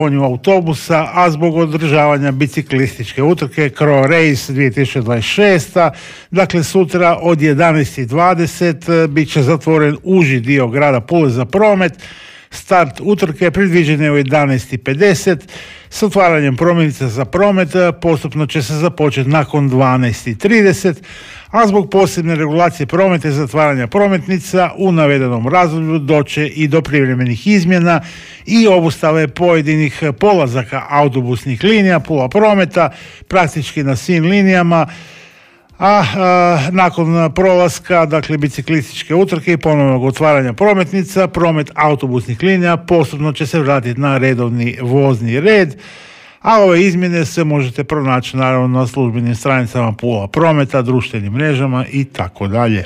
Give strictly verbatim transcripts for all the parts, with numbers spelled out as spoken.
autobusa, a zbog održavanja biciklističke utrke Cro Race dvije tisuće dvadeset šest. Dakle, sutra od jedanaest i dvadeset bit će zatvoren uži dio grada Pule za promet. Start utrke predviđen je u jedanaest i pedeset. S otvaranjem prometnica za promet postupno će se započeti nakon dvanaest i trideset, a zbog posebne regulacije prometa i zatvaranja prometnica u navedenom razdoblju doće i do privremenih izmjena i obustave pojedinih polazaka autobusnih linija Pula prometa praktički na svim linijama. A, a nakon prolaska, dakle, biciklističke utrke i ponovnog otvaranja prometnica, promet autobusnih linija postupno će se vratiti na redovni vozni red, a ove izmjene se možete pronaći naravno na službenim stranicama Pula prometa, društvenim mrežama i tako dalje.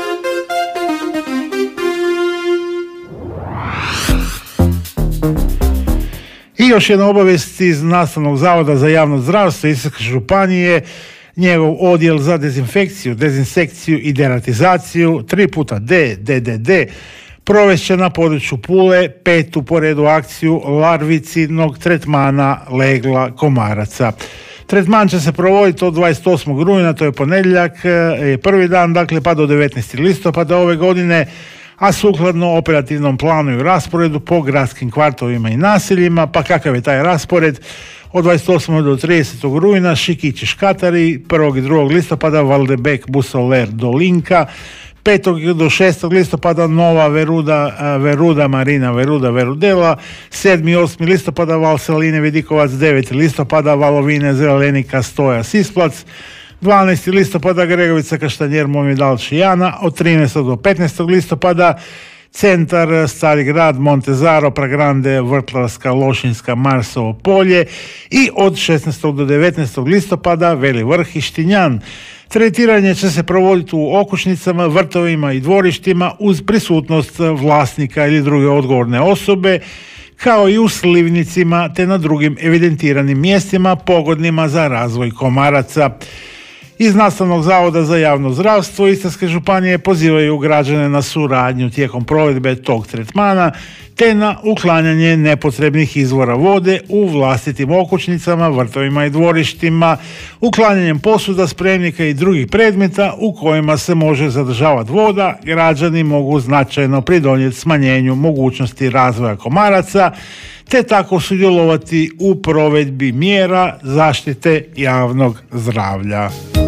I još jedna obavijest iz Nastavnog zavoda za javno zdravstvo Istarske županije. Njegov odjel za dezinfekciju, dezinsekciju i deratizaciju tri puta D, D D D, provest će na području Pule petu po redu akciju larvicidnog tretmana legla komaraca. Tretman će se provoditi od dvadeset osmog rujna, to je ponedjeljak, je prvi dan, dakle, pa do devetnaestog listopada ove godine, a sukladno operativnom planu i rasporedu po gradskim kvartovima i naseljima. Pa kakav je taj raspored? Od dvadeset osmog do tridesetog rujna Šikići Škatari, prvog i drugog listopada Valdebek Busoler Dolinka, petog do šestog listopada Nova Veruda, Veruda Marina Veruda Verudela, sedmi i osmi listopada Valseline Vidikovac, deveti listopada Valovine Zelenika Stoja Sisplac, dvanaesti listopada Gregovica Kaštanjer Momidal Šijana, od trinaestog do petnaestog listopada Centar Stari grad Montezaro Pragrande Vrtlarska Lošinjska Marsovo polje i od šesnaestog do devetnaestog listopada Veli Vrh i Štinjan. Tretiranje će se provoditi u okućnicama, vrtovima i dvorištima uz prisutnost vlasnika ili druge odgovorne osobe, kao i u slivnicima te na drugim evidentiranim mjestima pogodnima za razvoj komaraca. Iz Nastavnog zavoda za javno zdravstvo Istarske županije pozivaju građane na suradnju tijekom provedbe tog tretmana te na uklanjanje nepotrebnih izvora vode u vlastitim okućnicama, vrtovima i dvorištima, uklanjanjem posuda, spremnika i drugih predmeta u kojima se može zadržavati voda. Građani mogu značajno pridonijeti smanjenju mogućnosti razvoja komaraca te tako sudjelovati u provedbi mjera zaštite javnog zdravlja.